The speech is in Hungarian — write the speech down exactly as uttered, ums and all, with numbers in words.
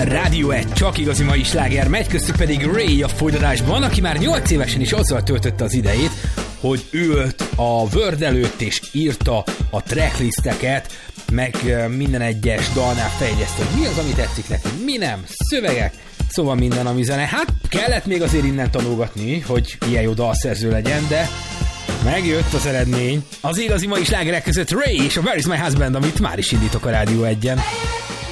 Rádió egy, csak igazi mai sláger, megy köztük pedig Ray a folytatásban, aki már nyolc évesen is azzal töltötte az idejét, hogy ült a Word előtt és írta a tracklisteket, meg minden egyes dalnál fejlesztett, hogy mi az, ami tetszik neki, mi nem, szövegek, szóval minden, ami zene. Hát kellett még azért innen tanulgatni, hogy ilyen jó dalszerző legyen, de megjött az eredmény. Az igazi mai slágerek között Ray és a Where is my husband, amit már is indítok a Rádió egyen.